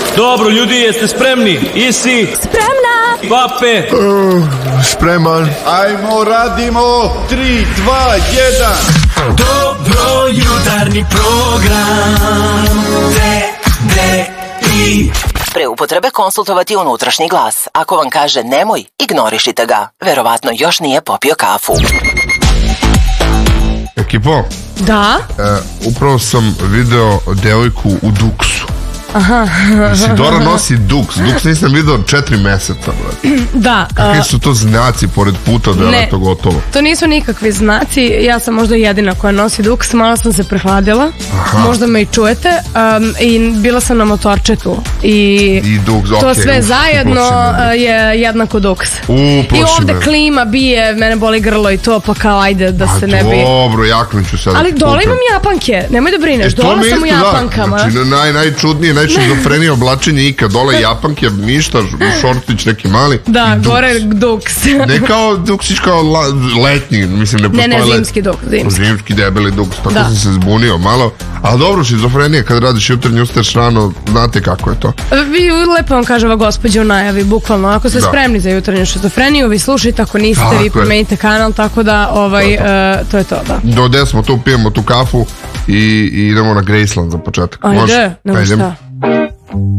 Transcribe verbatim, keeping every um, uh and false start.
Dobro, ljudi, jeste spremni? Isi? Spremna! Pape? Uh, spreman. Ajmo, radimo! Tri, dva, jedan! Dobro jutarnji program T D I. Pre upotrebe konsultovati unutrašnji glas. Ako vam kaže nemoj, ignorišite ga. Verovatno još nije popio kafu. Ekipo, Da? e, upravo sam video devojku u duksu. Aha. Isidora nosi duks. Duks nisam video četiri meseca, brate. Da. Kakvi uh, su to znaci pored puta da je ne. to gotovo? To nisu nikakvi znaci, ja sam možda jedina koja nosi duks, malo sam se prehladila, Aha. možda me i čujete, um, i bila sam na motorčetu i, I duks, to okej, sve uf, zajedno plaši me. uh, je jednako duks. U, I plaši ovde me. klima bije, mene boli grlo i to, pa kao ajde da se A ne bi... dobro, jaknuću sad. Ali dole imam japanke, nemoj da brineš, E, to dole mi sam u isto, da. japankama. Znači, naj, najčudnije, najšizofrenije oblačenje ikad. Dole japanke, ništa, šortić neki mali. Da, i duks. gore duks. Ne kao duksić kao la, letnji, mislim ne Ne, postoje ne, let- zimski duks, zimski. Zimski debeli duks, tako Da. sam se zbunio malo. Ali dobro, šizofrenija kad radiš jutarnji, ustaješ rano, znate kako je to. Vi lepo vam kaže ova gospođa u najavi, bukvalno. Ako ste Da. spremni za jutarnju šizofreniju, vi slušajte, ako niste, Tako vi je. promenite kanal, tako da ovaj, To e, to je to, da. Do gde smo tu, pijemo tu kafu i, i idemo na Graceland za početak. Ajde, Može? nego Ajdemo. šta?